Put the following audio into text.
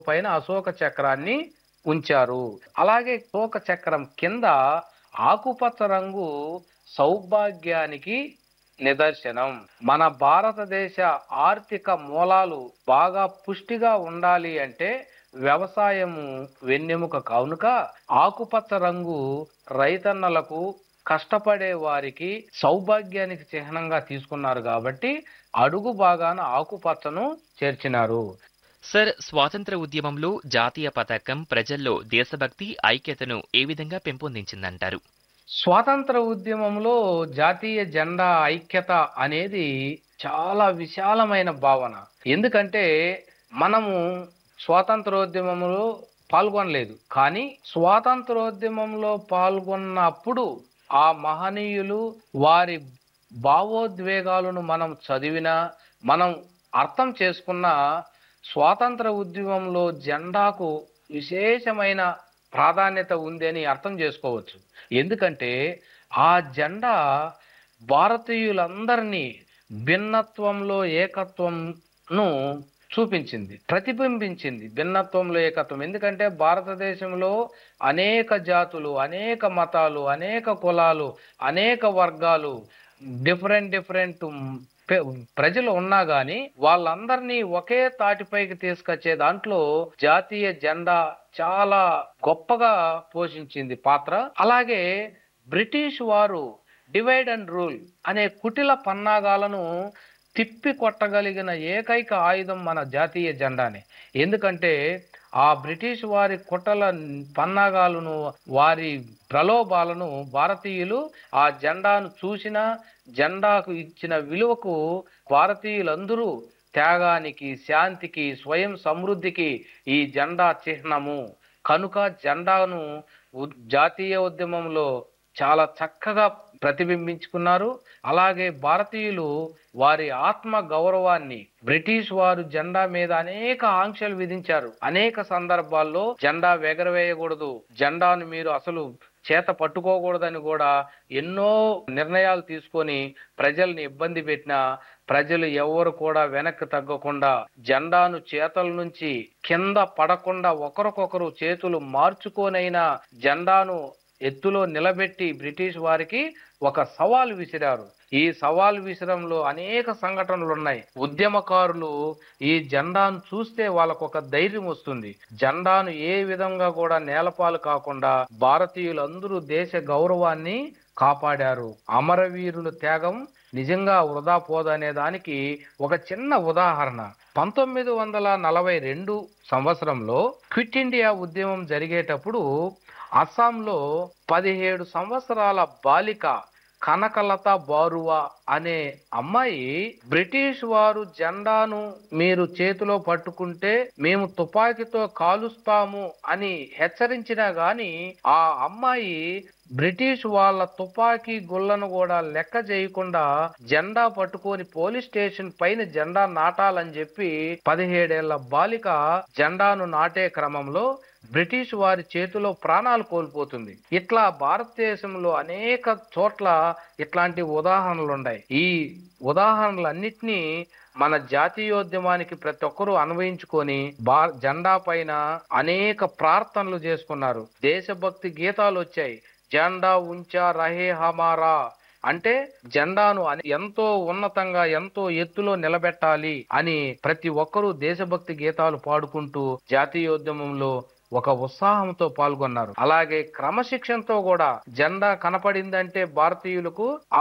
పైన అశోక చక్రాన్ని ఉంచారు. అలాగే అశోక చక్రం కింద ఆకుపచ్చ రంగు సౌభాగ్యానికి నిదర్శనం. మన భారతదేశ ఆర్థిక మూలాలు బాగా పుష్టిగా ఉండాలి అంటే వ్యవసాయము వెన్నెముక కానుక ఆకుపచ్చ రంగు రైతన్నలకు కష్టపడే వారికి సౌభాగ్యానికి చిహ్నంగా తీసుకున్నారు కాబట్టి అడుగు భాగాన ఆకుపచ్చను చేర్చినారు. సార్, స్వాతంత్ర ఉద్యమంలో జాతీయ పతాకం ప్రజల్లో దేశభక్తి, ఐక్యతను ఏ విధంగా పెంపొందించిందంటారు? స్వాతంత్ర ఉద్యమంలో జాతీయ జెండా ఐక్యత అనేది చాలా విశాలమైన భావన. ఎందుకంటే మనము స్వాతంత్రోద్యమంలో పాల్గొనలేదు, కానీ స్వాతంత్రోద్యమంలో పాల్గొన్నప్పుడు ఆ మహనీయులు వారి భావోద్వేగాలను మనం చదివినా, మనం అర్థం చేసుకున్న స్వాతంత్ర ఉద్యమంలో జెండాకు విశేషమైన ప్రాధాన్యత ఉంది అని అర్థం చేసుకోవచ్చు. ఎందుకంటే ఆ జెండా భారతీయులందరినీ భిన్నత్వంలో ఏకత్వంను చూపించింది, ప్రతిబింబించింది. భిన్నత్వంలో ఏకత్వం, ఎందుకంటే భారతదేశంలో అనేక జాతులు, అనేక మతాలు, అనేక కులాలు, అనేక వర్గాలు, డిఫరెంట్ ప్రజలు ఉన్నా గాని వాళ్ళందరినీ ఒకే తాటిపైకి తీసుకొచ్చే దాంట్లో జాతీయ జెండా చాలా గొప్పగా పోషించింది పాత్ర. అలాగే బ్రిటిష్ వారు డివైడ్ అండ్ రూల్ అనే కుటిల పన్నాగాలను తిప్పి కొట్టగలిగిన ఏకైక ఆయుధం మన జాతీయ జెండానే. ఎందుకంటే ఆ బ్రిటిష్ వారి కుట్రల పన్నాగాలను, వారి ప్రలోభాలను భారతీయులు ఆ జెండాను చూసినా, జెండాకు ఇచ్చిన విలువకు భారతీయులందరూ త్యాగానికి, శాంతికి, స్వయం సమృద్ధికి ఈ జెండా చిహ్నము కనుక జెండాను జాతీయ ఉద్యమంలో చాలా చక్కగా ప్రతిబింబించుకున్నారు. అలాగే భారతీయులు వారి ఆత్మ గౌరవాన్ని, బ్రిటిష్ వారు జెండా మీద అనేక ఆంక్షలు విధించారు. అనేక సందర్భాల్లో జెండా ఎగరవేయకూడదు, జెండాను మీరు అసలు చేత పట్టుకోకూడదని కూడా ఎన్నో నిర్ణయాలు తీసుకొని ప్రజల్ని ఇబ్బంది పెట్టిన ప్రజలు ఎవరు కూడా వెనక్కి తగ్గకుండా జెండాను చేతుల నుంచి కింద పడకుండా ఒకరికొకరు చేతులు మార్చుకోనైనా జెండాను ఎత్తులో నిలబెట్టి బ్రిటిష్ వారికి ఒక సవాల్ విసిరారు. ఈ సవాల్ విసిరంలో అనేక సంఘటనలు ఉన్నాయి. ఉద్యమకారులు ఈ జెండాను చూస్తే వాళ్ళకు ఒక ధైర్యం వస్తుంది. జెండాను ఏ విధంగా కూడా నేలపాలు కాకుండా భారతీయులందరూ దేశ గౌరవాన్ని కాపాడారు. అమరవీరుల త్యాగం నిజంగా వృధా పోదనే దానికి ఒక చిన్న ఉదాహరణ. 1942 సంవత్సరంలో క్విట్ ఇండియా ఉద్యమం జరిగేటప్పుడు అస్సాంలో 17 సంవత్సరాల బాలిక కనకలత బారువా అనే అమ్మాయి బ్రిటిష్ వారు జెండాను మీరు చేతిలో పట్టుకుంటే మేము తుపాకీతో కాలుస్తాము అని హెచ్చరించినా గాని ఆ అమ్మాయి బ్రిటిష్ వాళ్ళ తుపాకీ గుళ్లను కూడా లెక్క చేయకుండా జెండా పట్టుకొని పోలీస్ స్టేషన్ పైన జెండా నాటాలని చెప్పి 17 ఏళ్ల బాలిక జెండాను నాటే క్రమంలో బ్రిటిష్ వారి చేతిలో ప్రాణాలు కోల్పోతుంది. ఇట్లా భారతదేశంలో అనేక చోట్ల ఇట్లాంటి ఉదాహరణలు ఉన్నాయి. ఈ ఉదాహరణలన్నిటినీ మన జాతీయోద్యమానికి ప్రతి ఒక్కరూ అన్వయించుకొని జెండా పైన అనేక ప్రార్థనలు చేసుకున్నారు. దేశభక్తి గీతాలు వచ్చాయి. జెండా ఉంచా రహే హమారా అంటే జెండాను ఎంతో ఉన్నతంగా, ఎంతో ఎత్తులో నిలబెట్టాలి అని ప్రతి ఒక్కరూ దేశభక్తి గీతాలు పాడుకుంటూ జాతీయోద్యమంలో ఒక ఉత్సాహంతో పాల్గొన్నారు. అలాగే క్రమశిక్షణతో కూడా జెండా కనపడిందంటే భారతీయులకు